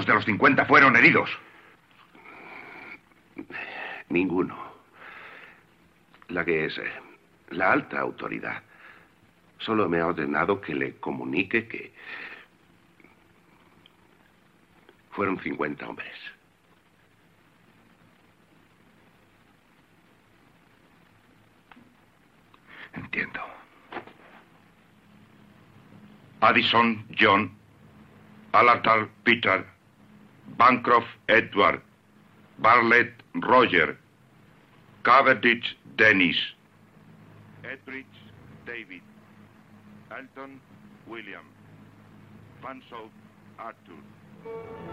¿Cuántos de los 50 fueron heridos? Ninguno. La que es la alta autoridad solo me ha ordenado que le comunique que fueron 50 hombres. Entiendo. Addison, John. Alatar, Peter. Bancroft, Edward. Bartlett, Roger. Cavendish, Dennis. Edridge, David. Elton, William. Fanshawe, Arthur.